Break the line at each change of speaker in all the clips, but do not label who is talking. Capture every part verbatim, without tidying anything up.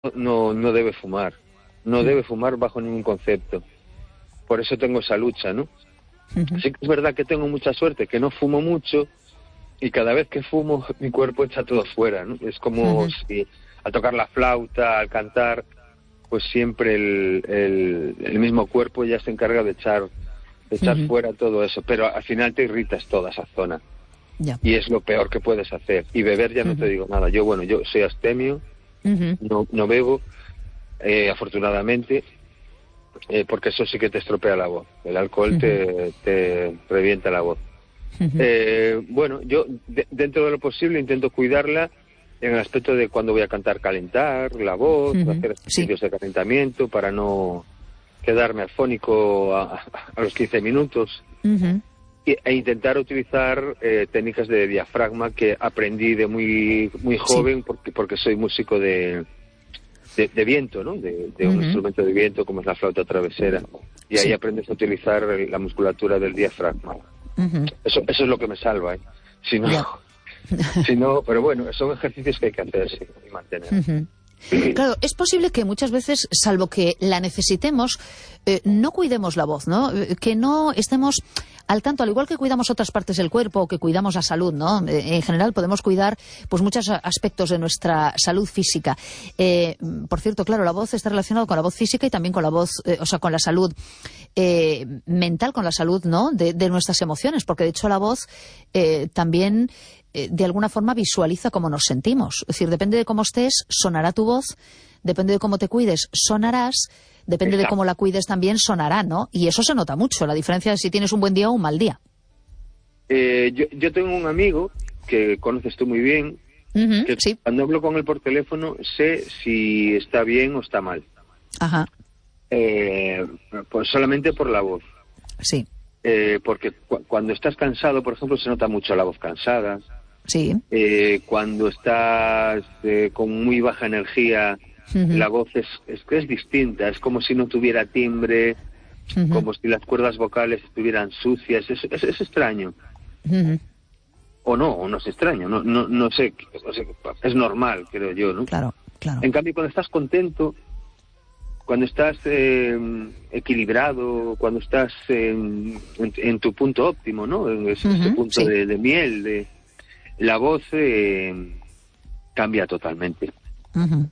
no, no debe fumar, no debe fumar bajo ningún concepto. Por eso tengo esa lucha, ¿no? Uh-huh. Sí que es verdad que tengo mucha suerte, que no fumo mucho, y cada vez que fumo mi cuerpo echa todo fuera, ¿no? Es como uh-huh. si al tocar la flauta, al cantar, pues siempre el, el, el mismo cuerpo ya se encarga de echar, de echar uh-huh. fuera todo eso, pero al final te irritas toda esa zona. Yeah. Y es lo peor que puedes hacer. Y beber ya uh-huh. no te digo nada. Yo, bueno, yo soy astemio, uh-huh. no, no bebo, eh, afortunadamente, eh, porque eso sí que te estropea la voz. El alcohol uh-huh. te, te revienta la voz. Uh-huh. Eh, bueno, yo de, dentro de lo posible intento cuidarla en el aspecto de cuando voy a cantar, calentar la voz, uh-huh. hacer ejercicios sí. de calentamiento para no quedarme afónico a, a los quince minutos. Uh-huh. E intentar utilizar eh, técnicas de diafragma que aprendí de muy muy joven sí. porque porque soy músico de de, de viento, ¿no? De, de uh-huh. un instrumento de viento como es la flauta travesera. Y ahí sí. aprendes a utilizar la musculatura del diafragma. Uh-huh. Eso eso es lo que me salva, ¿eh? Si no, yeah. si no, pero bueno, son ejercicios que hay que hacer sí, y mantener. Uh-huh.
Claro, es posible que muchas veces, salvo que la necesitemos, eh, no cuidemos la voz, ¿no? Que no estemos al tanto, al igual que cuidamos otras partes del cuerpo o que cuidamos la salud, ¿no? Eh, en general podemos cuidar pues muchos aspectos de nuestra salud física. Eh, por cierto, claro, la voz está relacionada con la voz física y también con la voz, eh, o sea, con la salud eh, mental, con la salud, ¿no? De, de nuestras emociones, porque de hecho la voz eh, también de alguna forma visualiza cómo nos sentimos. Es decir, depende de cómo estés, sonará tu voz, depende de cómo te cuides, sonarás, depende Exacto. de cómo la cuides también, sonará, ¿no? Y eso se nota mucho, la diferencia de si tienes un buen día o un mal día.
Eh, yo, yo tengo un amigo que conoces tú muy bien, uh-huh, que sí. cuando hablo con él por teléfono sé si está bien o está mal.
Ajá.
Eh, pues solamente por la voz.
Sí.
Eh, porque cu- cuando estás cansado, por ejemplo, se nota mucho la voz cansada.
Sí.
Eh, cuando estás eh, con muy baja energía, uh-huh. la voz es, es, es distinta, es como si no tuviera timbre, uh-huh. como si las cuerdas vocales estuvieran sucias, es, es, es extraño. Uh-huh. O no, o no es extraño, no, no, no sé, no sé, es normal, creo yo, ¿no?
Claro, claro.
En cambio, cuando estás contento, cuando estás eh, equilibrado, cuando estás en, en, en tu punto óptimo, ¿no? En ese, uh-huh, ese punto sí. de, de miel, de, la voz eh, cambia totalmente. Uh-huh.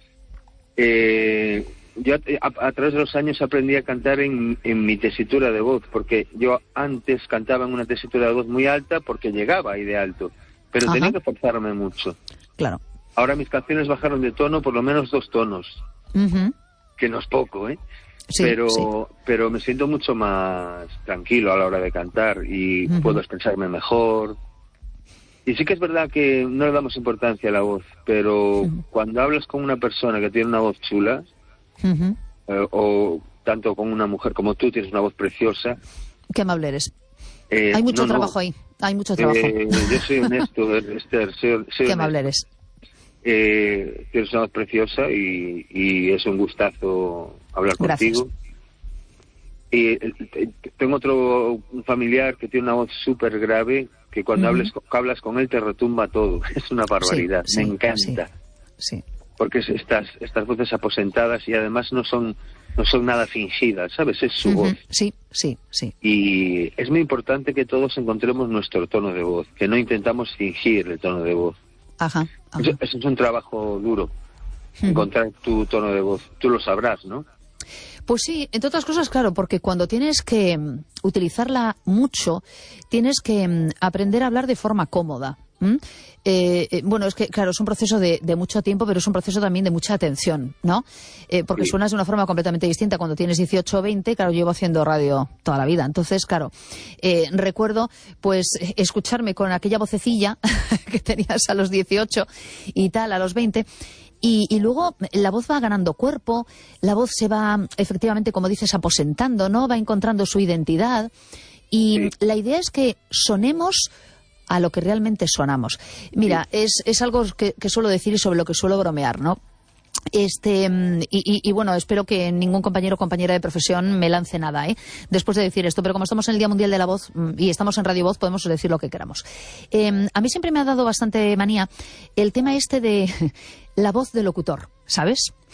Eh, yo a, a través de los años aprendí a cantar en, en mi tesitura de voz, porque yo antes cantaba en una tesitura de voz muy alta porque llegaba ahí de alto, pero uh-huh. tenía que forzarme mucho.
Claro.
Ahora mis canciones bajaron de tono por lo menos dos tonos. Uh-huh. Que no es poco, ¿eh? Sí, pero sí. pero me siento mucho más tranquilo a la hora de cantar y uh-huh. puedo expresarme mejor. Y sí que es verdad que no le damos importancia a la voz, pero uh-huh. cuando hablas con una persona que tiene una voz chula, uh-huh. eh, o tanto con una mujer como tú, tienes una voz preciosa...
Qué amable eres.
Eh,
hay mucho
no,
trabajo
no.
ahí, hay mucho trabajo.
Eh, yo soy honesto, Esther, soy, soy
Qué amable eres.
Eh, tienes una voz preciosa y, y es un gustazo hablar
Gracias.
contigo. Y eh, tengo otro familiar que tiene una voz súper grave que cuando uh-huh. hables, hablas con él te retumba todo. Es una barbaridad, sí, me sí, encanta.
Sí, sí.
Porque es estas estas voces aposentadas y además no son no son nada fingidas, ¿sabes? Es su uh-huh. voz.
Sí, sí, sí.
Y es muy importante que todos encontremos nuestro tono de voz, que no intentamos fingir el tono de voz.
Ajá, ajá.
Eso, eso es un trabajo duro, uh-huh. encontrar tu tono de voz. Tú lo sabrás, ¿no?
Pues sí, entre otras cosas, claro, porque cuando tienes que um, utilizarla mucho, tienes que um, aprender a hablar de forma cómoda. ¿Mm? Eh, eh, bueno, es que, claro, es un proceso de, de mucho tiempo, pero es un proceso también de mucha atención, ¿no? Eh, porque sí. suenas de una forma completamente distinta cuando tienes dieciocho o veinte, claro, llevo haciendo radio toda la vida. Entonces, claro, eh, recuerdo, pues, escucharme con aquella vocecilla que tenías a los dieciocho y tal, a los veinte, y, y luego la voz va ganando cuerpo, la voz se va, efectivamente, como dices, aposentando, ¿no? Va encontrando su identidad, y sí. la idea es que sonemos a lo que realmente sonamos. Mira, sí. es, es algo que, que suelo decir y sobre lo que suelo bromear, ¿no? Este y, y, y bueno, espero que ningún compañero o compañera de profesión me lance nada, ¿eh? Después de decir esto, pero como estamos en el Día Mundial de la Voz y estamos en Radio Voz, podemos decir lo que queramos. Eh, a mí siempre me ha dado bastante manía el tema este de la voz de locutor. ¿sabes?